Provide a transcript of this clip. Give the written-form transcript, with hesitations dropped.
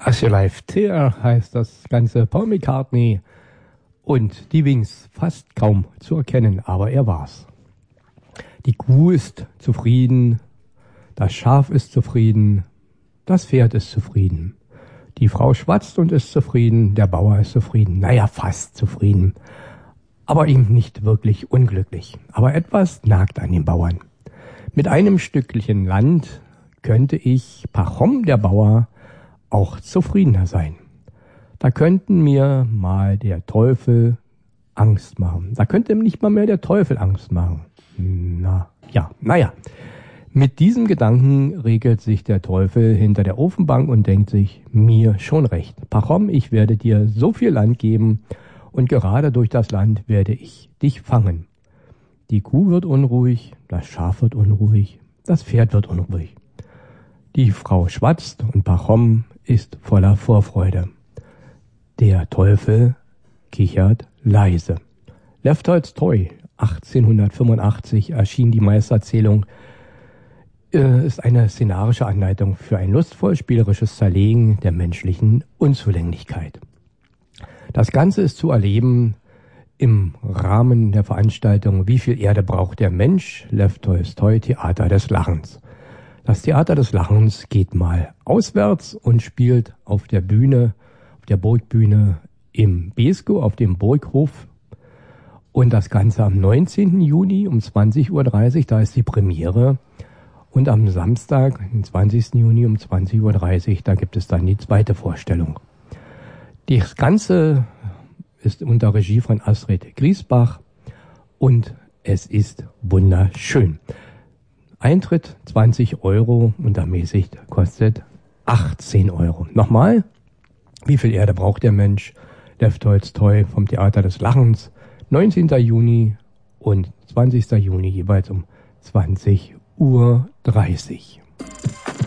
As Your Life Tear heißt das ganze Paul McCartney und die Wings fast kaum zu erkennen, aber er war's. Die Kuh ist zufrieden, das Schaf ist zufrieden, das Pferd ist zufrieden. Die Frau schwatzt und ist zufrieden, der Bauer ist zufrieden, naja, fast zufrieden, aber ihm nicht wirklich unglücklich. Aber etwas nagt an den Bauern. Mit einem Stückchen Land könnte ich, Pachom der Bauer, auch zufriedener sein. Da könnten mir mal der Teufel Angst machen. Da könnte nicht mal mehr der Teufel Angst machen. Naja. Mit diesem Gedanken regelt sich der Teufel hinter der Ofenbank und denkt sich, mir schon recht. Pachom, ich werde dir so viel Land geben und gerade durch das Land werde ich dich fangen. Die Kuh wird unruhig, das Schaf wird unruhig, das Pferd wird unruhig. Die Frau schwatzt und Pachom ist voller Vorfreude. Der Teufel kichert leise. Lew Tolstoi, 1885 erschien die Meistererzählung, ist eine szenarische Anleitung für ein lustvoll spielerisches Zerlegen der menschlichen Unzulänglichkeit. Das Ganze ist zu erleben im Rahmen der Veranstaltung Wie viel Erde braucht der Mensch? Lew Tolstoi, Theater des Lachens. Das Theater des Lachens geht mal auswärts und spielt auf der Bühne, auf der Burgbühne im Beeskow, auf dem Burghof. Und das Ganze am 19. Juni um 20.30 Uhr, da ist die Premiere. Und am Samstag, den 20. Juni um 20.30 Uhr, da gibt es dann die zweite Vorstellung. Das Ganze ist unter Regie von Astrid Griesbach und es ist wunderschön. Eintritt 20 Euro und ermäßigt kostet 18 Euro. Nochmal, wie viel Erde braucht der Mensch? Lew Tolstoi vom Theater des Lachens, 19. Juni und 20. Juni jeweils um 20.30 Uhr.